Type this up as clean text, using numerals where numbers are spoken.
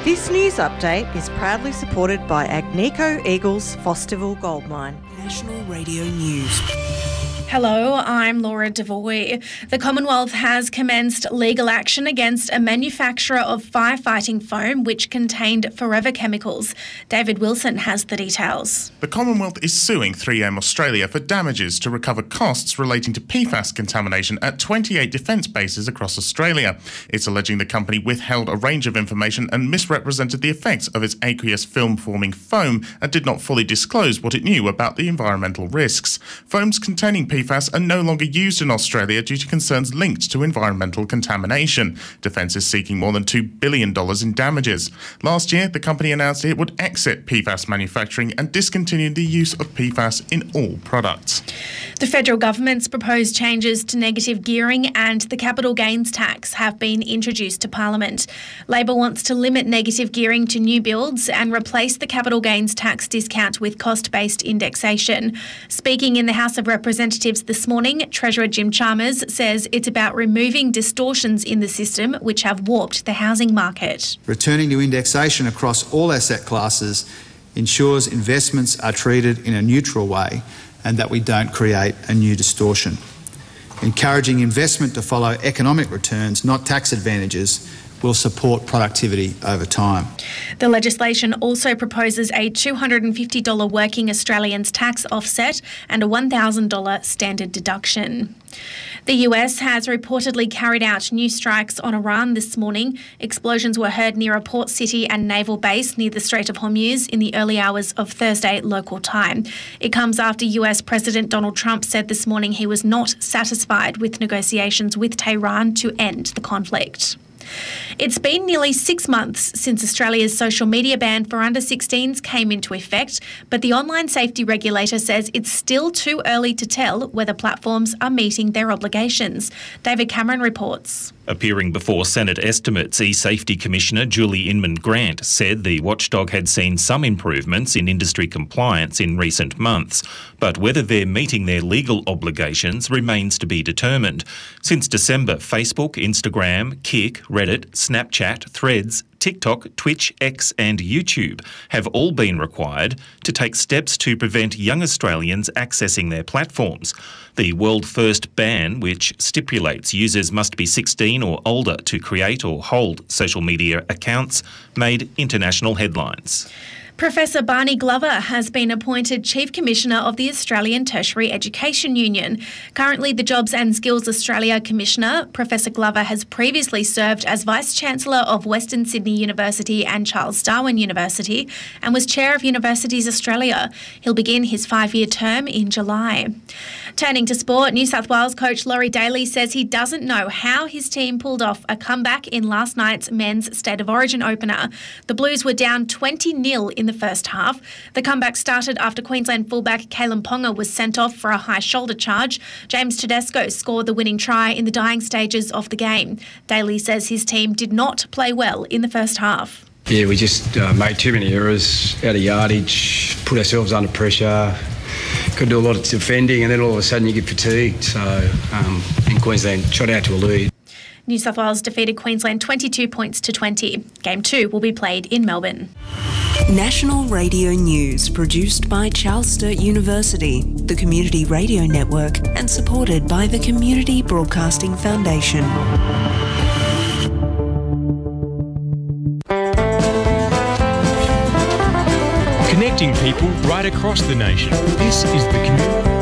This news update is proudly supported by Agnico Eagles Fosterville Gold Mine. National Radio News. Hello, I'm Laura Devoy. The Commonwealth has commenced legal action against a manufacturer of firefighting foam which contained forever chemicals. David Wilson has the details. The Commonwealth is suing 3M Australia for damages to recover costs relating to PFAS contamination at 28 defence bases across Australia. It's alleging the company withheld a range of information and misrepresented the effects of its aqueous film-forming foam and did not fully disclose what it knew about the environmental risks. Foams containing PFAS are no longer used in Australia due to concerns linked to environmental contamination. Defence is seeking more than $2 billion in damages. Last year, the company announced it would exit PFAS manufacturing and discontinue the use of PFAS in all products. The federal government's proposed changes to negative gearing and the capital gains tax have been introduced to Parliament. Labor wants to limit negative gearing to new builds and replace the capital gains tax discount with cost-based indexation. Speaking in the House of Representatives this morning, Treasurer Jim Chalmers says it's about removing distortions in the system which have warped the housing market. Returning to indexation across all asset classes ensures investments are treated in a neutral way and that we don't create a new distortion. Encouraging investment to follow economic returns, not tax advantages, will support productivity over time. The legislation also proposes a $250 working Australians tax offset and a $1,000 standard deduction. The US has reportedly carried out new strikes on Iran this morning. Explosions were heard near a port city and naval base near the Strait of Hormuz in the early hours of Thursday local time. It comes after US President Donald Trump said this morning he was not satisfied with negotiations with Tehran to end the conflict. It's been nearly 6 months since Australia's social media ban for under-16s came into effect, but the online safety regulator says it's still too early to tell whether platforms are meeting their obligations. David Cameron reports. Appearing before Senate estimates, eSafety Commissioner Julie Inman-Grant said the watchdog had seen some improvements in industry compliance in recent months, but whether they're meeting their legal obligations remains to be determined. Since December, Facebook, Instagram, Kik, Reddit, Snapchat, Threads, TikTok, Twitch, X and YouTube have all been required to take steps to prevent young Australians accessing their platforms. The world-first ban, which stipulates users must be 16 or older to create or hold social media accounts, made international headlines. Professor Barney Glover has been appointed Chief Commissioner of the Australian Tertiary Education Union. Currently the Jobs and Skills Australia Commissioner, Professor Glover has previously served as Vice-Chancellor of Western Sydney University and Charles Darwin University and was Chair of Universities Australia. He'll begin his 5-year term in July. Turning to sport, New South Wales coach Laurie Daly says he doesn't know how his team pulled off a comeback in last night's men's State of Origin opener. The Blues were down 20-0 in the first half. The comeback started after Queensland fullback Kalen Ponga was sent off for a high shoulder charge. James Tedesco scored the winning try in the dying stages of the game. Daly says his team did not play well in the first half. Yeah, we just made too many errors, out of yardage, put ourselves under pressure, could do a lot of defending, and then all of a sudden you get fatigued. So, and Queensland shot out to a lead. New South Wales defeated Queensland 22 points to 20. Game 2 will be played in Melbourne. National Radio News, produced by Charles Sturt University, the Community Radio Network, and supported by the Community Broadcasting Foundation. Connecting people right across the nation. This is the Community